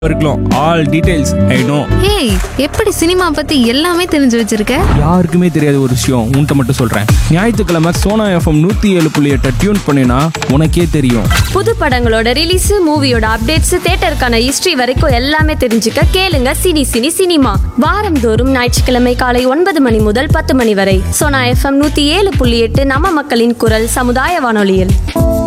இருக்கலாம் all details I know. ஏய் எப்படி சினிமா பத்தி எல்லாமே தெரிஞ்சு வச்சிருக்க? யாருக்குமே தெரியாத ஒரு விஷயம் உன்கிட்ட மட்டும் சொல்றேன். ஞாயிற்றுக்கிழமை சோனா எஃப்எம் 107.8 டியூன் பண்ணினா உனக்கே தெரியும். புது படங்களோட ரிலீஸ், மூவியோட அப்டேட்ஸ், தியேட்டருக்கான ஹிஸ்டரி வரைக்கும் எல்லாமே தெரிஞ்சுக்க கேளுங்க சினிமா. வாரந்தோறும் ஞாயிற்றுக்கிழமை காலை 9 மணி முதல் 10 மணி வரை சோனா எஃப்எம் 107.8 நம்ம மக்களின் குரல் சமுதாய வானொலியில்.